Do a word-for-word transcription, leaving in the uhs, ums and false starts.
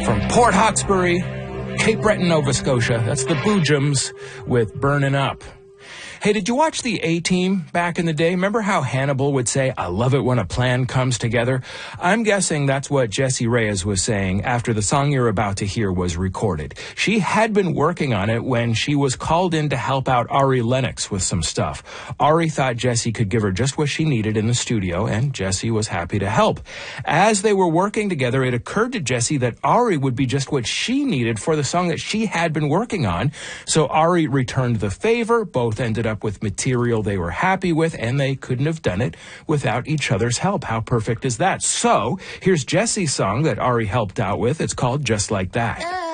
From Port Hawkesbury, Cape Breton, Nova Scotia, that's the Boojums with Burnin' Up. Hey, did you watch the A-Team back in the day? Remember how Hannibal would say, I love it when a plan comes together? I'm guessing that's what Jessie Reyez was saying after the song you're about to hear was recorded. She had been working on it when she was called in to help out Ari Lennox with some stuff. Ari thought Jessie could give her just what she needed in the studio, and Jessie was happy to help. As they were working together, it occurred to Jessie that Ari would be just what she needed for the song that she had been working on. So Ari returned the favor. Both ended up with material they were happy with, and they couldn't have done it without each other's help. How perfect is that? So here's Jessie's song that Ari helped out with. It's called Just Like That.